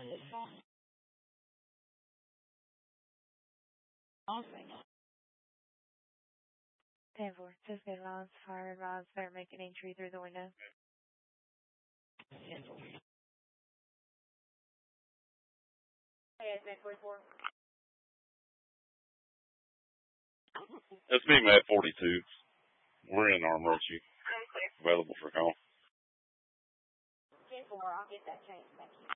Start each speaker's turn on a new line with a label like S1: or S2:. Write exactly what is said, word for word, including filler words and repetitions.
S1: ten four. Suspect rounds fired. Rounds start making entry through the window. Hey, ten forty-four.
S2: That's me, Matt forty-two. We're in Armrochi. Available for call.
S1: ten four. I'll get that change. Thank you.